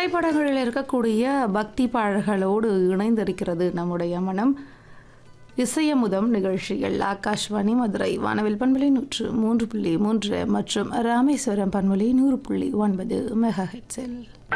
திரைப்படங்களில் இருக்கக்கூடிய பக்தி பாடல்களோடு இணைந்திருக்கிறது நம்முடைய மனம். இசையமுதம் நிகழ்ச்சிகள் ஆகாஷ்வாணி மதுரை வானவில் பண்பலை 103.3 மற்றும் ராமேஸ்வரம் பண்பலை 100.9 மெகா ஹெட்ஸில்.